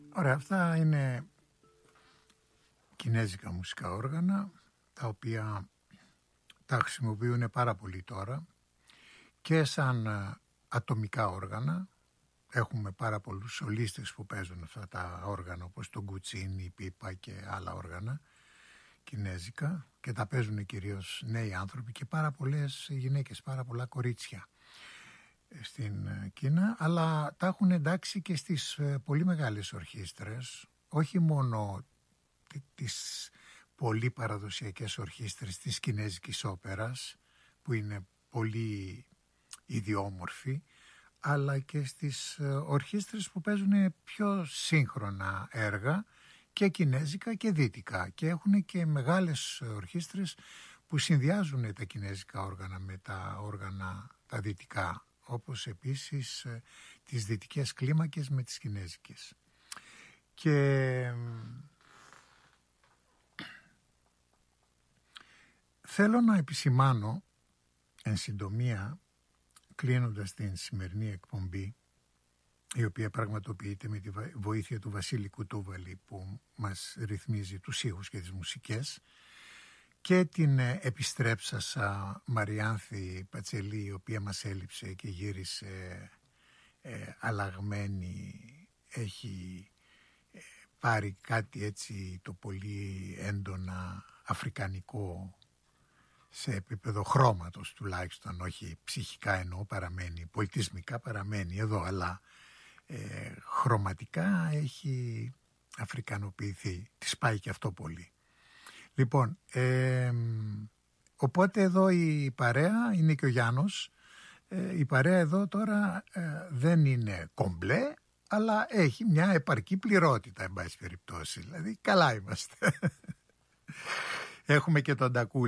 Ωραία, αυτά είναι κινέζικα μουσικά όργανα, τα οποία τα χρησιμοποιούν πάρα πολύ τώρα και σαν ατομικά όργανα. Έχουμε πάρα πολλούς σολίστες που παίζουν αυτά τα όργανα, όπως το γκουτσίνι, η πίπα και άλλα όργανα κινέζικα, και τα παίζουν κυρίως νέοι άνθρωποι και πάρα πολλές γυναίκες, πάρα πολλά κορίτσια στην Κίνα, αλλά τα έχουν εντάξει και στις πολύ μεγάλες ορχήστρες, όχι μόνο τις πολύ παραδοσιακές ορχήστρες της κινέζικης όπερας, που είναι πολύ ιδιόμορφη, αλλά και στις ορχήστρες που παίζουν πιο σύγχρονα έργα, και κινέζικα και δυτικά, και έχουν και μεγάλες ορχήστρες που συνδυάζουν τα κινέζικα όργανα με τα όργανα τα δυτικά, όπως επίσης τις δυτικές κλίμακες με τις κινέζικες. Και θέλω να επισημάνω εν συντομία, κλείνοντας την σημερινή εκπομπή, η οποία πραγματοποιείται με τη βοήθεια του Βασίλη Κουτούβαλη, που μας ρυθμίζει τους ήχους και τις μουσικές, και την επιστρέψασα Μαριάνθη Πατσελή, η οποία μας έλειψε και γύρισε αλλαγμένη, έχει πάρει κάτι έτσι το πολύ έντονα αφρικανικό, σε επίπεδο χρώματος τουλάχιστον, όχι ψυχικά εννοώ, παραμένει, πολιτισμικά παραμένει εδώ, αλλά χρωματικά έχει αφρικανοποιηθεί, της πάει και αυτό πολύ. Λοιπόν, οπότε εδώ η παρέα είναι και ο Γιάννος. Η παρέα εδώ τώρα δεν είναι κομπλέ, αλλά έχει μια επαρκή πληρότητα, εν πάση περιπτώσει. Δηλαδή καλά είμαστε. Έχουμε και τον Τακούλη.